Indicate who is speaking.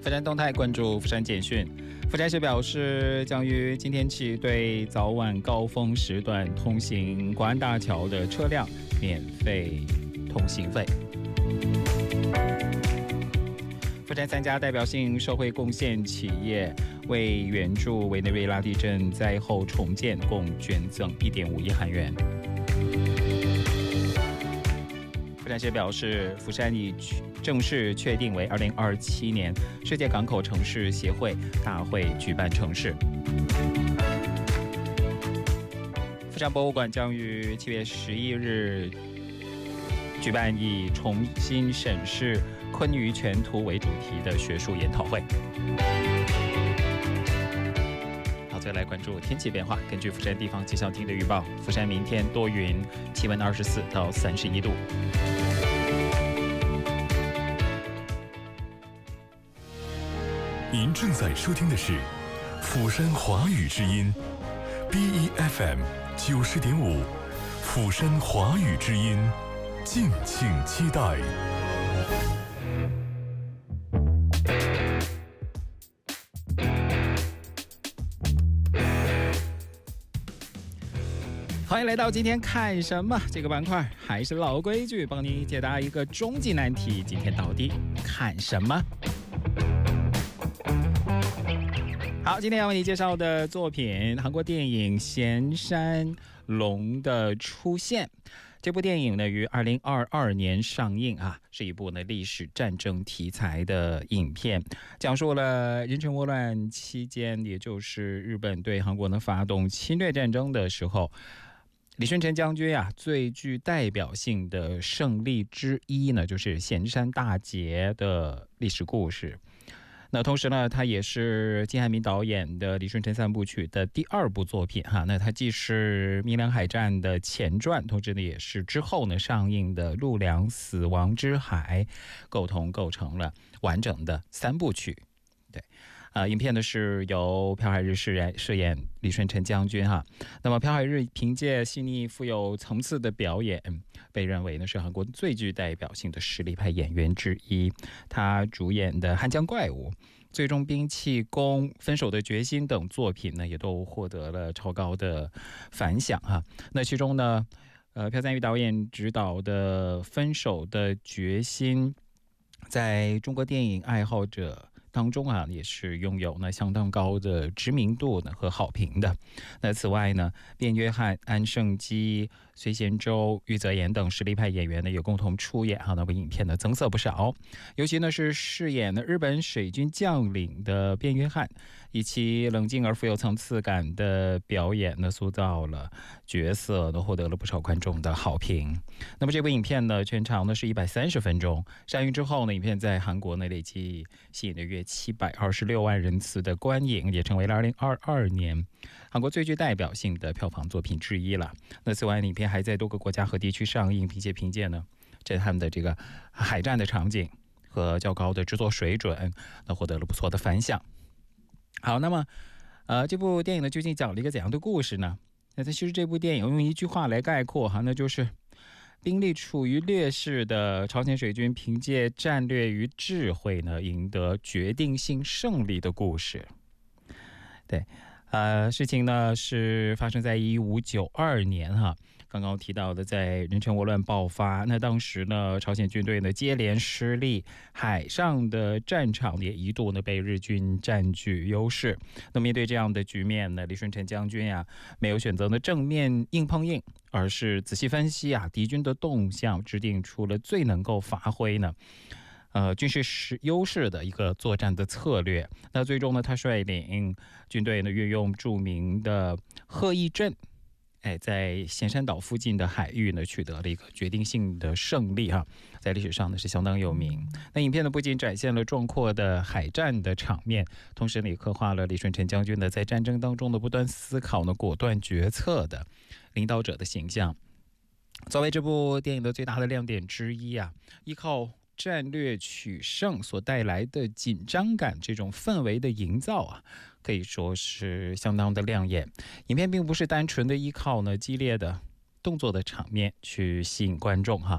Speaker 1: 佛山动态关注佛山简讯。佛山市表示，将于今天起对早晚高峰时段通行广安大桥的车辆免费通行费。佛山3家代表性社会贡献企业为援助委内瑞拉地震灾后重建，共捐赠1.5亿韩元。佛山市表示，福山已正式确定为2027年世界港口城市协会大会举办城市。佛山博物馆将于7月11日举办以重新审视昆舆全图为主题的学术研讨会。好，再来关注天气变化。根据福山地方气象厅的预报，福山明天多云，气温24到31度。
Speaker 2: 您正在收听的是釜山华语之音 BEFM 90.5，釜山华语之音，敬请期待。
Speaker 1: 欢迎来到今天看什么这个板块，还是老规矩，帮你解答一个终极难题。今天到底看什么？好，今天要为你介绍的作品，韩国电影《咸山龙的出现》。这部电影呢，于2022年上映啊，是一部呢历史战争题材的影片，讲述了壬辰倭乱期间，也就是日本对韩国呢发动侵略战争的时候，李舜臣将军啊最具代表性的胜利之一呢，就是咸山大捷的历史故事。那同时呢，它也是金汉民导演的李舜臣3部曲的第2部作品哈。那它既是明良海战的前传，同时呢也是之后呢上映的陆良死亡之海，构成了完整的3部曲。对。影片呢是由朴海日饰演李舜臣将军哈。那么朴海日凭借细腻富有层次的表演，被认为呢是韩国最具代表性的实力派演员之一。他主演的《汉江怪物》、《最终兵器宫》、《分手的决心》等作品呢，也都获得了超高的反响哈。那其中呢，朴赞郁导演执导的《分手的决心》，在中国电影爱好者当中啊，也是拥有呢相当高的知名度呢和好评的。那此外呢，卞约翰、安胜基、崔贤周、玉泽演等实力派演员呢也共同出演哈，那部影片呢增色不少。尤其呢是饰演的日本水军将领的卞约翰，以其冷静而富有层次感的表演呢，塑造了角色呢，获得了不少观众的好评。那么这部影片呢，全长呢是130分钟，上映之后呢，影片在韩国呢累计吸引了约726万人次的观影，也成为了2022年韩国最具代表性的票房作品之一了。那此外，影片还在多个国家和地区上映，并且凭借呢震撼的这个海战的场景和较高的制作水准，那获得了不错的反响。好，那么这部电影呢究竟讲了一个怎样的故事呢？那其实这部电影用一句话来概括哈，那就是兵力处于劣势的朝鲜水军凭借战略与智慧呢，赢得决定性胜利的故事。对，事情呢是发生在1592年哈。刚刚提到的，在壬辰倭乱爆发，那当时呢，朝鲜军队呢接连失利，海上的战场也一度呢被日军占据优势。那面对这样的局面呢，李舜臣将军呀，没有选择呢正面硬碰硬，而是仔细分析啊敌军的动向，制定出了最能够发挥呢军事优势的一个作战的策略。那最终呢，他率领军队呢运用著名的鹤翼阵，在咸山岛附近的海域呢取得了一个决定性的胜利哈，在历史上呢是相当有名。那影片呢不仅展现了壮阔的海战的场面，同时呢也刻画了李舜臣将军呢在战争当中的不断思考呢果断决策的领导者的形象。作为这部电影的最大的亮点之一啊，依靠战略取胜所带来的紧张感，这种氛围的营造啊，可以说是相当的亮眼。影片并不是单纯的依靠呢激烈的动作的场面去吸引观众哈，